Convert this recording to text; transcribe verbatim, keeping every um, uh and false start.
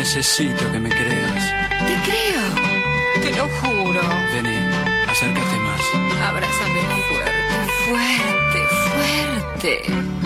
necesito que me creas. Te creo, te lo juro. Vení, acércate más. Abrázame fuerte, fuerte, fuerte.